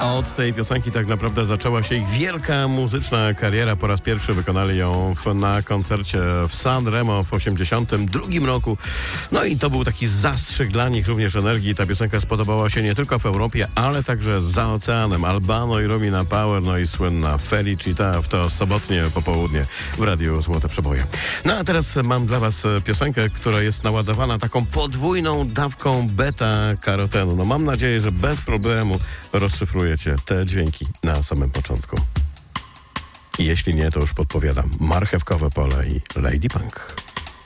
A od tej piosenki tak naprawdę zaczęła się ich wielka muzyczna kariera. Po raz pierwszy wykonali ją na koncercie w San Remo w 1982 roku. No i to był taki zastrzyk dla nich również energii. Ta piosenka spodobała się nie tylko w Europie, ale także za oceanem. Albano i Romina Power, no i słynna Felicita w to sobotnie popołudnie w Radiu Złote Przeboje. No a teraz mam dla was piosenkę, która jest naładowana taką podwójną dawką beta-karotenu. No mam nadzieję, że bez problemu rozszyfrujecie te dźwięki na samym początku. I jeśli nie, to już podpowiadam. Marchewkowe pole i Lady Punk.